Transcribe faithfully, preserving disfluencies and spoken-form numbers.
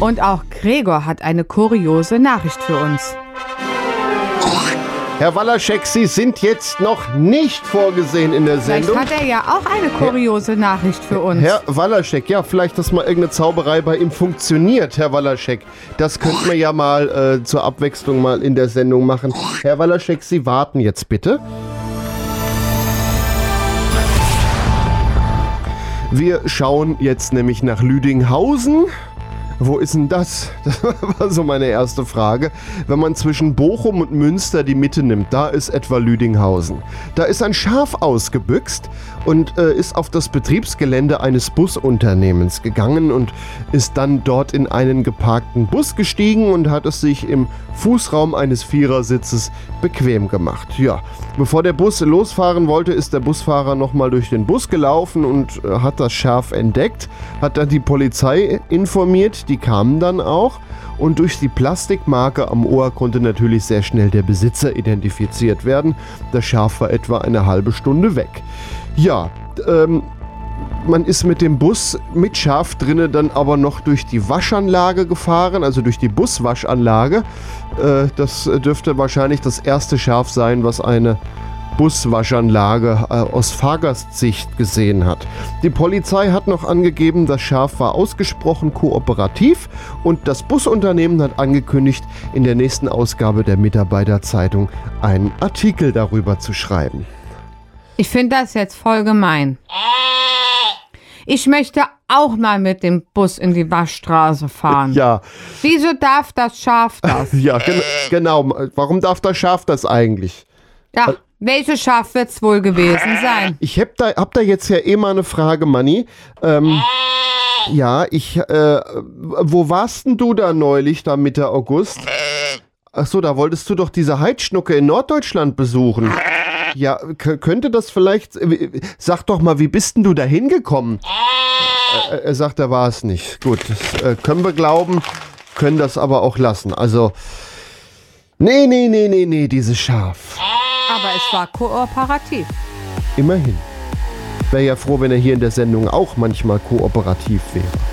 Und auch Gregor hat eine kuriose Nachricht für uns. Herr Walaschek, Sie sind jetzt noch nicht vorgesehen in der Sendung. Vielleicht hat er ja auch eine kuriose Nachricht für uns. Herr Walaschek, ja, vielleicht, dass mal irgendeine Zauberei bei ihm funktioniert, Herr Walaschek. Das könnten wir ja mal äh, zur Abwechslung mal in der Sendung machen. Herr Walaschek, Sie warten jetzt bitte. Wir schauen jetzt nämlich nach Lüdinghausen. Wo ist denn das? Das war so meine erste Frage. Wenn man zwischen Bochum und Münster die Mitte nimmt, da ist etwa Lüdinghausen. Da ist ein Schaf ausgebüxt und äh, ist auf das Betriebsgelände eines Busunternehmens gegangen und ist dann dort in einen geparkten Bus gestiegen und hat es sich im Fußraum eines Vierersitzes bequem gemacht. Ja, bevor der Bus losfahren wollte, ist der Busfahrer nochmal durch den Bus gelaufen und äh, hat das Schaf entdeckt, hat dann die Polizei informiert. Die kamen dann auch und durch die Plastikmarke am Ohr konnte natürlich sehr schnell der Besitzer identifiziert werden. Das Schaf war etwa eine halbe Stunde weg. Ja, ähm, man ist mit dem Bus mit Schaf drinne dann aber noch durch die Waschanlage gefahren, also durch die Buswaschanlage. Äh, das dürfte wahrscheinlich das erste Schaf sein, was eine Buswaschanlage äh, aus Fahrgastsicht gesehen hat. Die Polizei hat noch angegeben, das Schaf war ausgesprochen kooperativ und das Busunternehmen hat angekündigt, in der nächsten Ausgabe der Mitarbeiterzeitung einen Artikel darüber zu schreiben. Ich finde das jetzt voll gemein. Ich möchte auch mal mit dem Bus in die Waschstraße fahren. Ja. Wieso darf das Schaf das? Ja, gen- genau. Warum darf das Schaf das eigentlich? Ja, welches Schaf wird es wohl gewesen sein? Ich hab da, hab da jetzt ja eh mal eine Frage, Manni. Ähm, ja, ich, äh, wo warst denn du da neulich, da Mitte August? Achso, da wolltest du doch diese Heidschnucke in Norddeutschland besuchen. Ja, k- könnte das vielleicht, äh, sag doch mal, wie bist denn du da hingekommen? Äh, er sagt, er war es nicht. Gut, das äh, können wir glauben, können das aber auch lassen. Also, nee, nee, nee, nee, nee, dieses Schaf. Aber es war kooperativ. Immerhin. Wäre ja froh, wenn er hier in der Sendung auch manchmal kooperativ wäre.